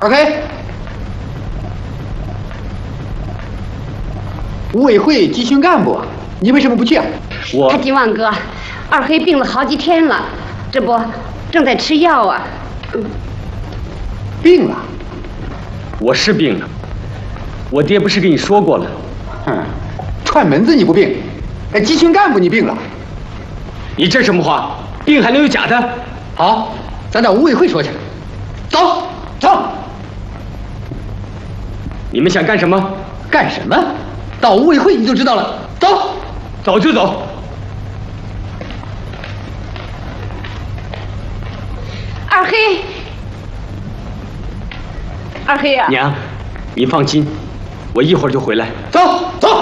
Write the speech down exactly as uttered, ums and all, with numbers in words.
二黑，五委会集训干部，你为什么不去啊？ 我他金旺哥，二黑病了好几天了，这不正在吃药啊。嗯， 病了？ 我是病了，我爹不是跟你说过了？ 哼，串门子你不病，哎，集训干部你病了。 你这什么话？病还能有假的？ 好，咱到五委会说去。走走。 你们想干什么？ 干什么？到五委会你就知道了。走， 走就走。 二黑，二黑啊！ 娘，你放心，我一会儿就回来。 走走。